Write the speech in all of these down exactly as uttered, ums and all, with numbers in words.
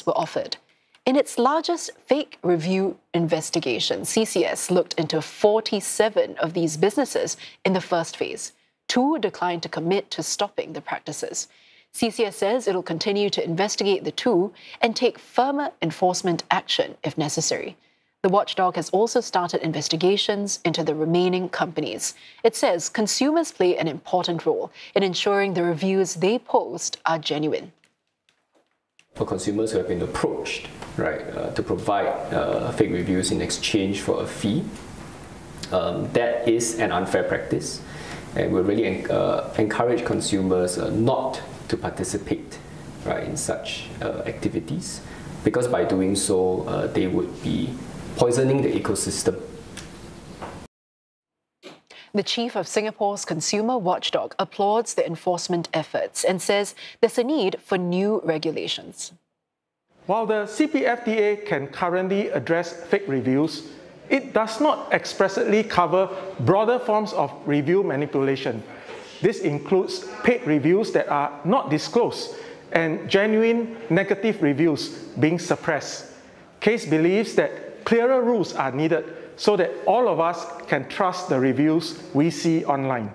were offered. In its largest fake review investigation, C C S looked into forty-seven of these businesses in the first phase. Two declined to commit to stopping the practices. C C S says it'll continue to investigate the two and take firmer enforcement action if necessary. The watchdog has also started investigations into the remaining companies. It says consumers play an important role in ensuring the reviews they post are genuine. For consumers who have been approached, right, uh, to provide uh, fake reviews in exchange for a fee, um, that is an unfair practice, and we really en uh, encourage consumers uh, not to participate, right, in such uh, activities, because by doing so, uh, they would be poisoning the ecosystem. The chief of Singapore's consumer watchdog applauds the enforcement efforts and says there's a need for new regulations. While the C P F D A can currently address fake reviews, it does not expressly cover broader forms of review manipulation. This includes paid reviews that are not disclosed and genuine negative reviews being suppressed. Case believes that clearer rules are needed so that all of us can trust the reviews we see online.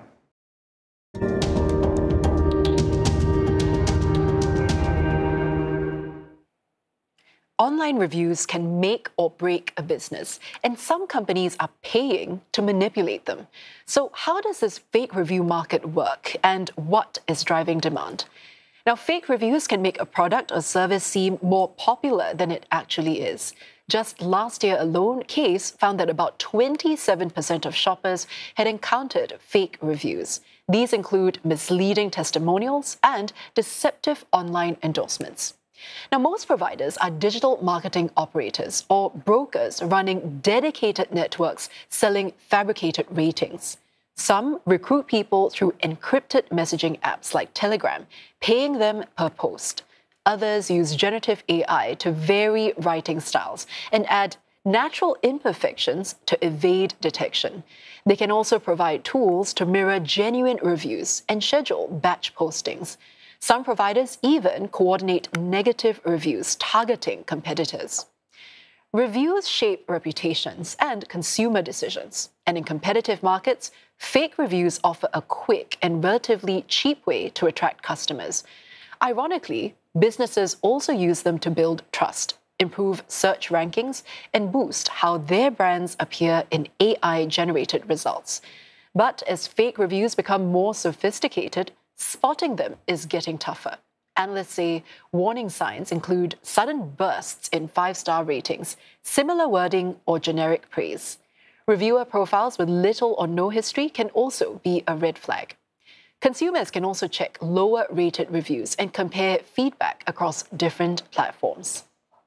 Online reviews can make or break a business, and some companies are paying to manipulate them. So how does this fake review market work, and what is driving demand? Now, fake reviews can make a product or service seem more popular than it actually is. Just last year alone, Case found that about twenty-seven percent of shoppers had encountered fake reviews. These include misleading testimonials and deceptive online endorsements. Now, most providers are digital marketing operators or brokers running dedicated networks selling fabricated ratings. Some recruit people through encrypted messaging apps like Telegram, paying them per post. Others use generative A I to vary writing styles and add natural imperfections to evade detection. They can also provide tools to mirror genuine reviews and schedule batch postings. Some providers even coordinate negative reviews targeting competitors. Reviews shape reputations and consumer decisions, and in competitive markets, fake reviews offer a quick and relatively cheap way to attract customers. Ironically, businesses also use them to build trust, improve search rankings, and boost how their brands appear in A I-generated results. But as fake reviews become more sophisticated, spotting them is getting tougher. Analysts say warning signs include sudden bursts in five-star ratings, similar wording, or generic praise. Reviewer profiles with little or no history can also be a red flag. Consumers can also check lower-rated reviews and compare feedback across different platforms.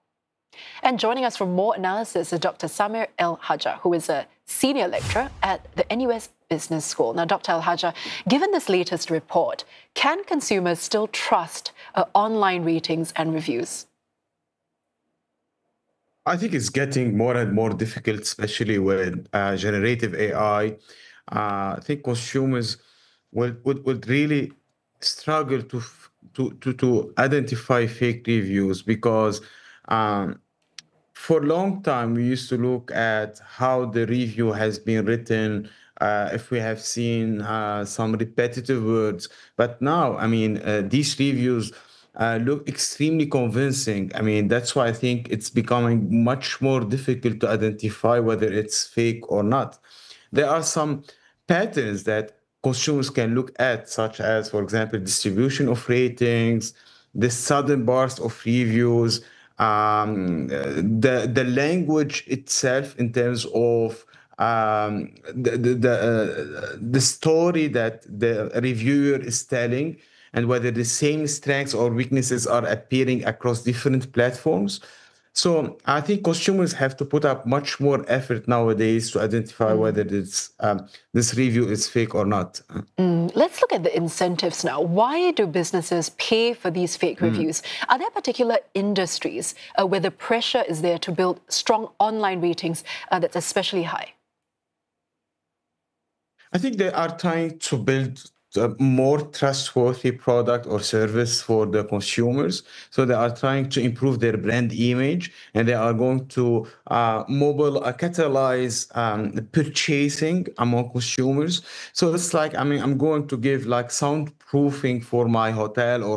And joining us for more analysis is Doctor Samir El-Hajjar, who is a senior lecturer at the N U S Business School. Now, Doctor El-Hajjar, given this latest report, can consumers still trust uh, online ratings and reviews? I think it's getting more and more difficult, especially with uh, generative A I. Uh, I think consumers will would, would really struggle to, f- to to to identify fake reviews because um, for a long time we used to look at how the review has been written, uh, if we have seen uh, some repetitive words. But now, I mean, uh, these reviews uh, look extremely convincing. I mean, that's why I think it's becoming much more difficult to identify whether it's fake or not. There are some patterns that consumers can look at, such as, for example, distribution of ratings, the sudden burst of reviews, um, the the language itself in terms of um, the the the, uh, the story that the reviewer is telling, and whether the same strengths or weaknesses are appearing across different platforms. So I think consumers have to put up much more effort nowadays to identify mm. whether this um, this review is fake or not. Mm. Let's look at the incentives now. Why do businesses pay for these fake mm. reviews? Are there particular industries uh, where the pressure is there to build strong online ratings uh, that's especially high? I think they are trying to build a more trustworthy product or service for the consumers. So they are trying to improve their brand image, and they are going to uh, mobile uh, catalyze um, purchasing among consumers. So it's like, I mean, I'm going to give like soundproofing for my hotel or